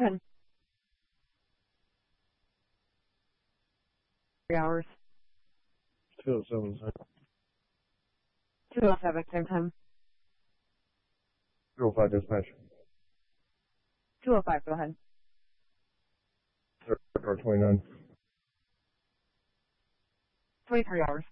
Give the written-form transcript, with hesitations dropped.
Go ahead. 3 hours. 207, sir. 207, same time. 205 dispatch. 205, go ahead. Car 29. 23 hours.